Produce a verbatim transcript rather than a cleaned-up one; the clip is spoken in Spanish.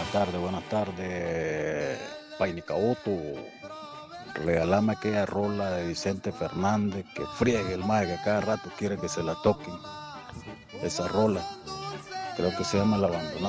tardes, buenas tardes, Painicaoto. Regalame aquella rola de Vicente Fernández que friegue el mae que cada rato quiere que se la toquen. Esa rola, creo que se llama El Abandonado.